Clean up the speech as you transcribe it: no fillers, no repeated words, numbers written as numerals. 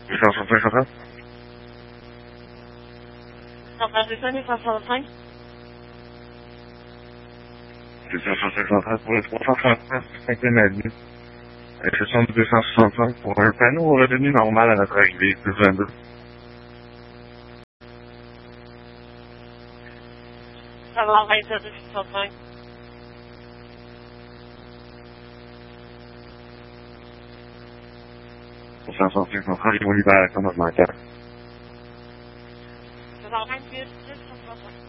555. Ça va, c'est ça, 565? C'est 555 pour les 355e avenue. Exception de 265 pour un panneau revenu normal à notre arrivée, plus 22. Ça va, 27, 265. Pour 555, ils vont libérer la commande bancaire. Ça va, 28, 265.